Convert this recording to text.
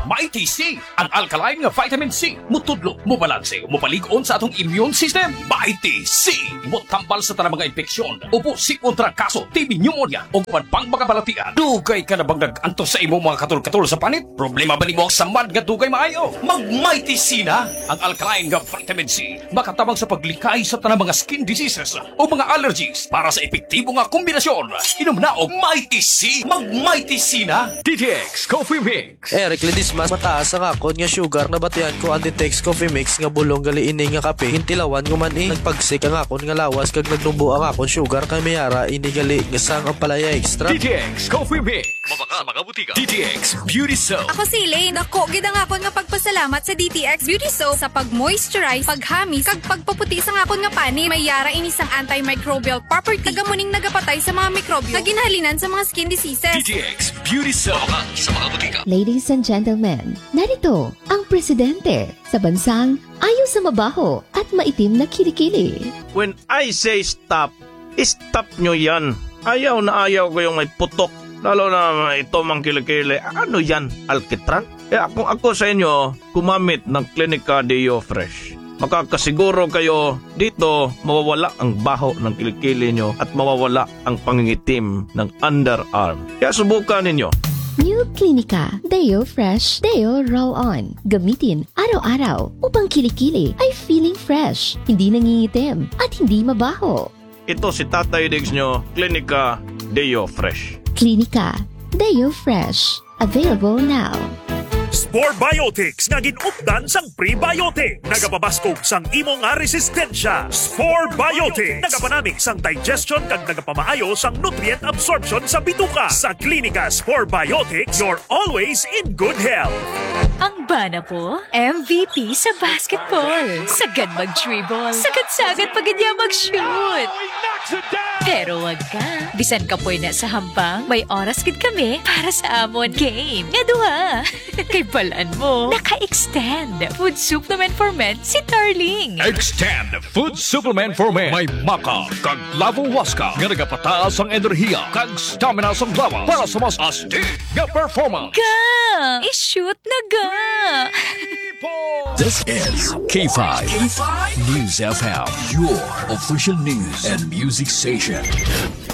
Mighty C, ang alkaline nga vitamin C, mutudlo, mubalanse, mupalig-on sa atong immune system. Mighty C, mutambal sa tanang mga infeksyon, upo si kontrakaso, TB pneumonia, o pang mga balatian. Dugay ka na bang nag-antos sa imong mga katul-katul sa panit? Problema ba ni mo ang samad nga dugay maayo? Mag-Mighty C na! Ang alkaline nga vitamin C, makatabang sa paglikay sa tanang mga skin diseases o mga allergies para sa epektibo nga kombinasyon. Inom na og Mighty C. Mag-Mighty C na! DTX Coffee Mix. Eric Lidis mas mataas ang akon nga sugar na batian ko ang DTX Coffee Mix nga bulong gali ini nga kape. Hintilawan ko man nagpagsik ang akon nga lawas kag naglumbo ang akon sugar kay mayara ini gali nga sang ang palaya extra. DTX Coffee Mix. Mabaka mga butika. DTX Beauty Soap. Ako si Elaine. Ako, gidang akon nga pagpasalamat sa DTX Beauty Soap sa pag-moisturize, paghamis, kag pagpaputi sa akon nga pani. May yara ini sang antimicrobial property. Tagamuning nagapatay sa mga mikrobyo na ginhalinan sa mga skin diseases. DTX Beauty Soap. Mabaka sa mga butika. Ladies and gentlemen, narito ang presidente sa bansang ayaw sa mabaho at maitim na kilikili. When I say stop, stop nyo yan. Ayaw na ayaw ko yung may putok. Lalo na ito mang kilikili. Ano yan? Alkitran? Kung ako sa inyo, gumamit ng Clinica Deo Fresh. Makakasiguro kayo dito mawawala ang baho ng kilikili nyo at mawawala ang pangingitim ng underarm. Kaya subukan ninyo. New Clinica Deo Fresh Deo Roll On. Gamitin araw-araw upang kilikili ay feeling fresh, hindi nangingitim at hindi mabaho. Ito si Tatay Diggs nyo, Clinica Deo Fresh. Clinica Deo Fresh. Available now. Spore Biotics nga ginupdan sang prebiotic. Nagapabaskog sang imo nga resistensya. Spore Biotics. Nagapanamig sang digestion kag nagapamaayo sang nutrient absorption sa bituka. Sa Klinika Spore Biotics, you're always in good health. Ang bana po, MVP sa basketball. Sagad mag-dribble. Sagad-sagad pag niya mag-shoot. Pero wag ka. Bisan ka po na sa hampang, may oras gid kami para sa amon game. Nga duha. Kay balaan mo, naka-extend food supplement for men si Darling. Extend Food Supplement for Men. May maka kag lavo waska nga nagapataas ang enerhiya kag stamina sa lawas para sa mas astig nga performance. Ga! I-shoot na ga! This is K5 News FM, your official news and music station.